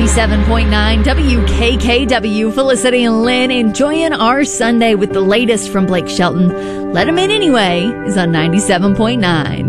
97.9 WKKW. Felicity and Lynn enjoying our Sunday with the latest from Blake Shelton. Let 'em in anyway is on 97.9.